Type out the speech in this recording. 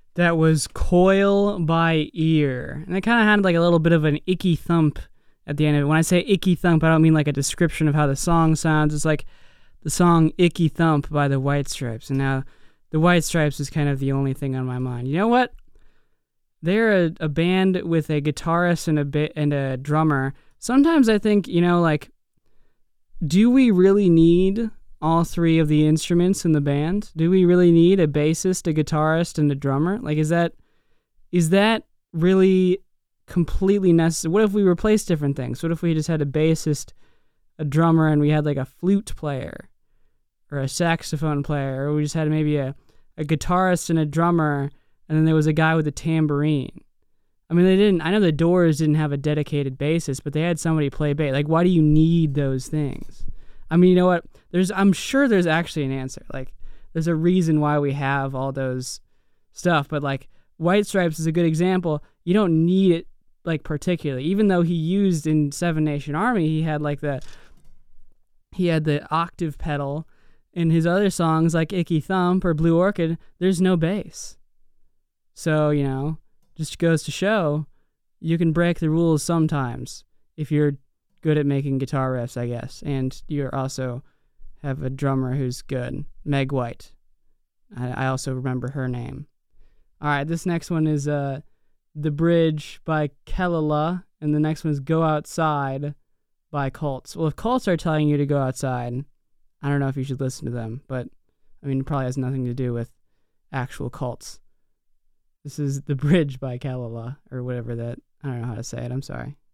That was Coil by Ear. And it kind of had like a little bit of an icky thump at the end of it. When I say icky thump, I don't mean like a description of how the song sounds. It's like the song Icky Thump by the White Stripes. And now the White Stripes is kind of the only thing on my mind. You know what? They're a band with a guitarist and a drummer. Sometimes I think, like, do we really need all three of the instruments in the band? Do we really need a bassist, a guitarist, and a drummer? Like, is that really completely necessary? What if we replaced different things? What if we just had a bassist, a drummer, and we had like a flute player or a saxophone player, or we just had maybe a guitarist and a drummer, and then there was a guy with a tambourine? I mean, I know the Doors didn't have a dedicated bassist, but they had somebody play bass. Like, why do you need those things? I mean, you know what? I'm sure there's actually an answer. Like, there's a reason why we have all those stuff. But like, White Stripes is a good example. You don't need it, like, particularly. Even though he used in Seven Nation Army, he had the octave pedal. In his other songs, like Icky Thump or Blue Orchid, there's no bass. So, just goes to show you can break the rules sometimes if you're good at making guitar riffs, I guess. And you also have a drummer who's good, Meg White. I also remember her name. All right, this next one is The Bridge by Kelala, and the next one is Go Outside by Cults. Well, if Cults are telling you to go outside, I don't know if you should listen to them, but I mean, it probably has nothing to do with actual cults. This is The Bridge by Kelala, or whatever that, I don't know how to say it, I'm sorry.